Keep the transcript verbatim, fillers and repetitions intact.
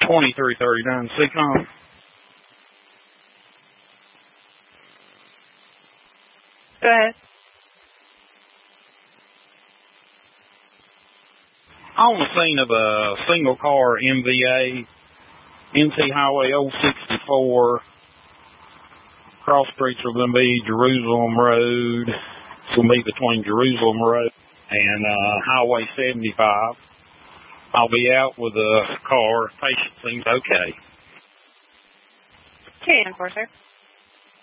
twenty-three thirty-nine, Seacom. Go ahead. On the scene of a single car M V A, N C Highway oh sixty-four, cross streets are going to be Jerusalem Road. It's going to be between Jerusalem Road and uh, Highway seventy-five. I'll be out with a car. Patient seems okay. Okay, Enforcer.